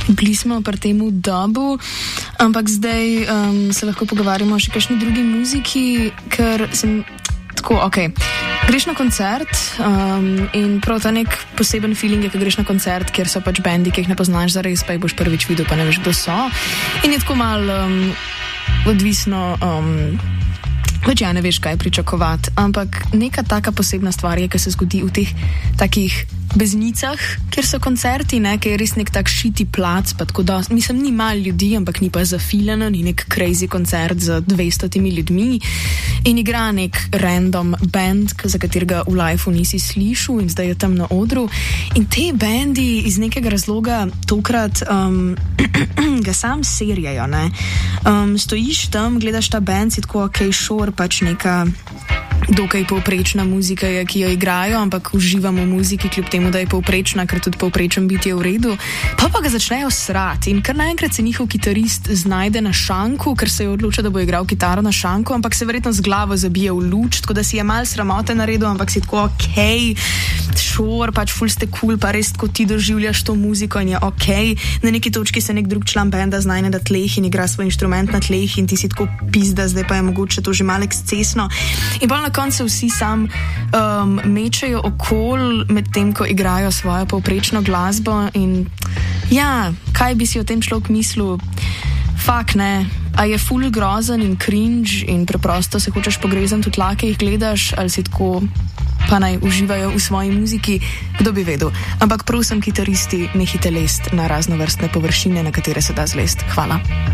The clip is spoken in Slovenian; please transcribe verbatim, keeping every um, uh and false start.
Bili smo pri temu dobu, ampak zdaj um, se lahko pogovarjamo še o kakšni drugi muziki, ker sem tako, ok, greš na koncert um, in prav ta nek poseben feeling je, ko greš na koncert, kjer so pač bendi, ki jih ne poznaš zares, pa jih boš prvič videl, pa ne veš, kdo so. In je tako mal um, odvisno... Um, Več ja ne veš, kaj pričakovati, ampak neka taka posebna stvar je, ki se zgodi v teh takih beznicah, kjer so koncerti, ne, ki je res nek tak šiti plac, pa tako da, mislim, ni malo ljudi, ampak ni pa zafilano, ni nek crazy koncert z dvestotimi ljudmi in igra nek random band, za katerega v liveu nisi slišal in zdaj je tam na odru in te bendi iz nekega razloga tokrat um, ga sam serjajo, ne. Um, stojiš tam, gledaš ta band, si tako, ok, sure, pač neka dokaj povprečna muzika je, ki jo igrajo, ampak uživamo v muziki, kljub temu, da je povprečna, ker tudi povprečen bit je v redu. Pa pa ga začnejo srati in kar naenkrat se njihov kitarist znajde na šanku, ker se je odločil, da bo igral kitaro na šanku, ampak se verjetno z glavo zabije v luč, tako da si je mal sramote naredil, ampak si tako, ok, sure, pač ful ste cool, pa res tako ti doživljaš to muziko in je ok. Na neki točki se nek drug član benda znajde na tleh in igra svoj inštrument na tleh in ti si tako pizda, zdaj pa je mogoče to že malo ekscesno. In bolj na koncu vsi sam um, mečejo okol med tem, ko igrajo svojo povprečno glasbo in ja, kaj bi si o tem človek mislil? Fak, ne. A je ful grozen in cringe in preprosto se hočeš pogrezati v tla, ki jih gledaš, ali si tako, pa naj uživajo v svoji muziki, kdo bi vedel. Ampak prosim, kitaristi, nehite lest na raznovrstne površine, na katere se da zlest. Hvala.